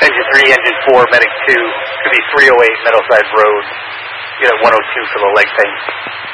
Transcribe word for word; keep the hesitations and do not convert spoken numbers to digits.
engine three, engine four, medic two. Could be three oh eight Meadowside Road. You got one oh two for the leg pain.